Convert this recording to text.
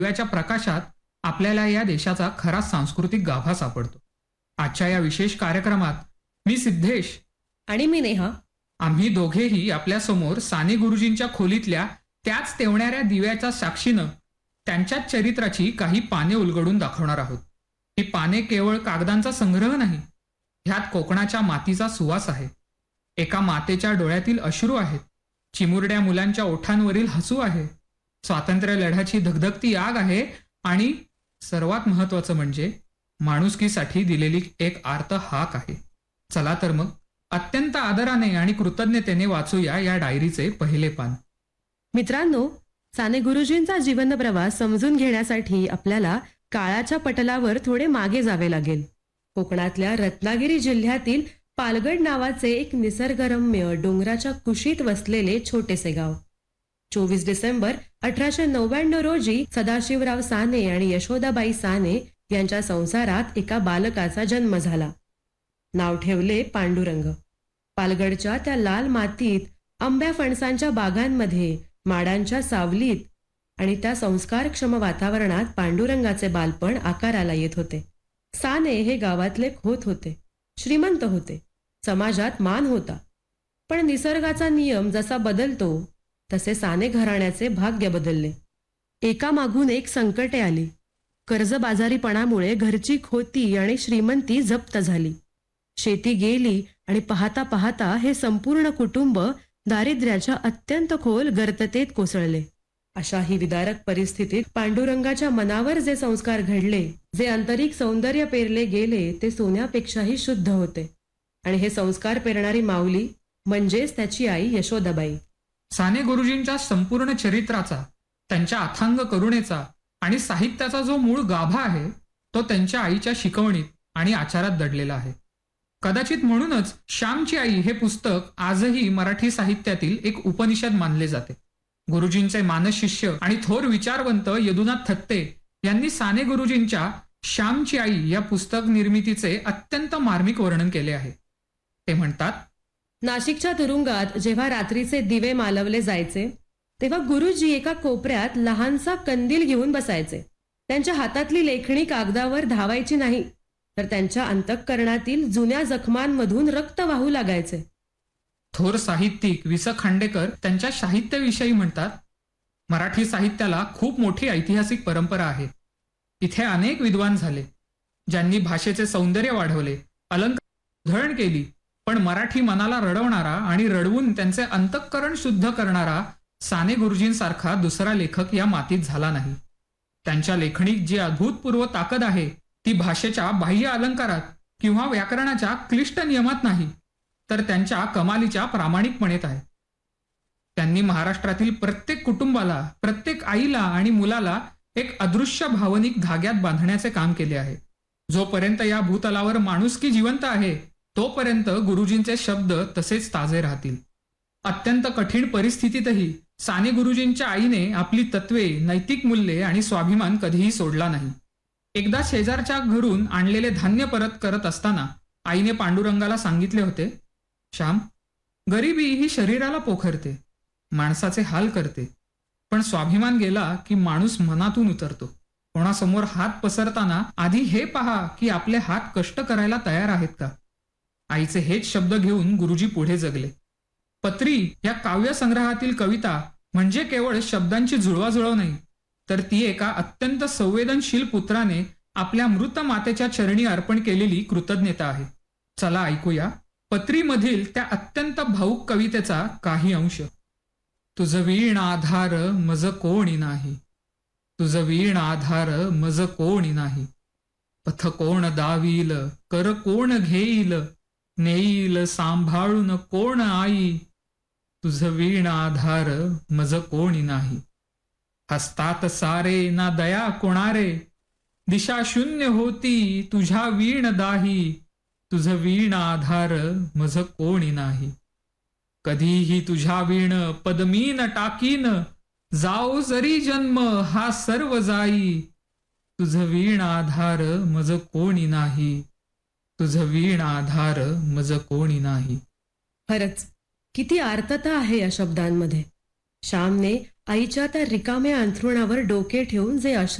दिव्याच्या प्रकाशात आपल्याला या देशाचा खरा सांस्कृतिक गाभा सापडतो. आजच्या या विशेष कार्यक्रमात मी सिद्धेश आणि मी नेहा. आम्ही दोघेही आपल्यासमोर साने गुरुजींच्या खोलीतल्या त्याच तेवणाऱ्या दिव्याच्या साक्षीनं त्यांच्याच चरित्राची काही पाने उलगडून दाखवणार आहोत. ही पाने केवळ कागदांचा संग्रह नाही, ह्यात कोकणाच्या मातीचा सुवास आहे. एका मातेच्या डोळ्यातील अश्रू आहेत, चिमुरड्या मुलांच्या ओठांवरील हसू आहे, स्वातंत्र्य लढ्याची धगधगती आग आहे आणि सर्वात महत्वाचं म्हणजे माणुसकीसाठी दिलेली एक आर्त हाक आहे. चला तर मग अत्यंत आदराने आणि कृतज्ञतेने वाचूया या डायरीचे पहिले पान. मित्रांनो, साने गुरुजींचा जीवन प्रवास समजून घेण्यासाठी आपल्याला काळाच्या पटलावर थोडे मागे जावे लागेल. कोकणातल्या रत्नागिरी जिल्ह्यातील पालगड नावाचे एक निसर्गरम्य डोंगराच्या कुशीत वसलेले छोटेसे गाव. 24 डिसेंबर 1899 रोजी सदाशिवराव साने आणि यशोदाबाई साने यांच्या संसारात एका बालकाचा जन्म झाला. नाव ठेवले पांडुरंग. पालगडच्या त्या लाल मातीत, आंब्या फणसांच्या बागांमध्ये, माडांच्या सावलीत आणि त्या संस्कारक्षम वातावरणात पांडुरंगाचे बालपण आकाराला येत होते. साने हे गावातले खोत होते, श्रीमंत होते, समाजात मान होता. पण निसर्गाचा नियम जसा बदलतो तसे साने घराण्याचे भाग्य बदलले. एकामागून एक संकटे आली. कर्जबाजारीपणामुळे घरची खोती आणि श्रीमंती जप्त झाली. शेती गेली आणि पाहता पाहता हे संपूर्ण कुटुंब दारिद्र्याच्या अत्यंत खोल गर्ततेत कोसळले. अशा ही विदारक परिस्थितीत पांडुरंगाच्या मनावर जे संस्कार घडले, जे आंतरिक सौंदर्य पेरले गेले, ते सोन्यापेक्षाही शुद्ध होते. आणि हे संस्कार पेरणारी माऊली म्हणजेच त्याची आई यशोदाबाई. साने गुरुजींच्या संपूर्ण चरित्राचा, त्यांच्या अथांग करुणेचा आणि साहित्याचा जो मूळ गाभा आहे तो त्यांच्या आईच्या शिकवणीत आणि आचारात दडलेला आहे. कदाचित म्हणूनच श्यामची आई हे पुस्तक आजही मराठी साहित्यातील एक उपनिषद मानले जाते. गुरुजींचे मानसशिष्य आणि थोर विचारवंत यदुनाथ थत्ते यांनी साने गुरुजींच्या श्यामची आई या पुस्तक निर्मितीचे अत्यंत मार्मिक वर्णन केले आहे. ते म्हणतात, नाशिकच्या तुरुंगात जेव्हा रात्रीचे दिवे मालवले जायचे तेव्हा गुरुजी एका कोपऱ्यात लहानसा कंदील घेऊन बसायचे. त्यांच्या हातातली लेखणी कागदावर धावायची नाही, तर त्यांच्या अंतःकरणातील जुन्या जखमांमधून रक्त वाहू लागायचे. थोर साहित्यिक वि. स. खांडेकर त्यांच्या साहित्याविषयी म्हणतात, मराठी साहित्याला खूप मोठी ऐतिहासिक परंपरा आहे. इथे अनेक विद्वान झाले, ज्यांनी भाषेचे सौंदर्य वाढवले, अलंकार धरण केली. पण मराठी मनाला रडवणारा आणि रडवून त्यांचे अंतःकरण शुद्ध करणारा साने गुरुजींसारखा दुसरा लेखक या मातीत झाला नाही. त्यांच्या लेखणीत जी अभूतपूर्व ताकद आहे ती भाषेच्या बाह्य अलंकारात किंवा व्याकरणाच्या क्लिष्ट नियमात नाही, तर त्यांच्या कमालीच्या प्रामाणिकपणेत आहे. त्यांनी महाराष्ट्रातील प्रत्येक कुटुंबाला, प्रत्येक आईला आणि मुलाला एक अदृश्य भावनिक धाग्यात बांधण्याचे काम केले आहे. जोपर्यंत या भूतलावर माणुसकी जिवंत आहे तोपर्यंत गुरुजींचे शब्द तसेच ताजे राहतील. अत्यंत कठीण परिस्थितीतही साने गुरुजींच्या आईने आपली तत्वे, नैतिक मूल्ये आणि स्वाभिमान कधीही सोडला नाही. एकदा शेजारच्या घरून आणलेले धान्य परत करत असताना आईने पांडुरंगाला सांगितले होते, श्याम, गरिबी ही शरीराला पोखरते, माणसाचे हाल करते, पण स्वाभिमान गेला की माणूस मनातून उतरतो. कोणासमोर हात पसरताना आधी हे पहा की आपले हात कष्ट करायला तयार आहेत का. आईचे हेच शब्द घेऊन गुरुजी पुढे जगले. पत्री या काव्यसंग्रहातील कविता म्हणजे केवळ शब्दांची जुळवाजुळव नाही, तर ती एका अत्यंत संवेदनशील पुत्राने आपल्या मृत मातेच्या चरणी अर्पण केलेली कृतज्ञता आहे. चला ऐकूया पत्रीमधील त्या अत्यंत भावुक कवितेचा काही अंश. तुझ वीण आधार मज कोणी नाही, तुझ वीण आधार मज कोणी नाही, पथ कोण दावील, कर कोण घेईल, नेईल सांभाळून कोण आई, तुझ वीण आधार मज कोणी नाही. हसतात सारे ना दया कोणारे, दिशा शून्य होती तुझ्या वीण दाही, तुझ वीण आधार मज कोणी नाही. कधीही तुझ्या वीण पदमीन टाकीन, जाओ जरी जन्म हा सर्व जाई, तुझ वीण आधार मज कोणी नाही, तुझ वीण आधार मज कोणी नाही. खरंच किती आर्तता आहे या शब्दांमध्ये. श्यामने आईच्या त्या रिकाम्या अंथरुणावर डोके ठेवून जे